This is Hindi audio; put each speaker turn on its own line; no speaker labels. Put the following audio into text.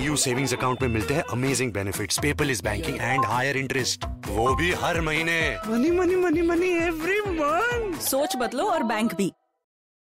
PU सेविंग्स अकाउंट में मिलते हैं amazing benefits, paperless banking and higher interest, वो भी हर महीने।
Money money money money every month.
सोच बदलो और बैंक भी।